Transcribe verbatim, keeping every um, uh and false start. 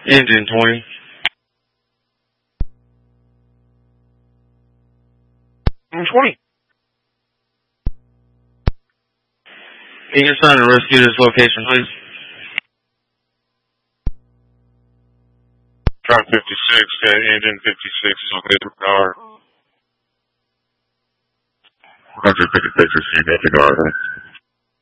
Engine twenty. twenty. Can you assign and rescue this location, please? Truck fifty-six, uh, engine fifty-six is located in the car. Roger, fifty-six, received engine guard.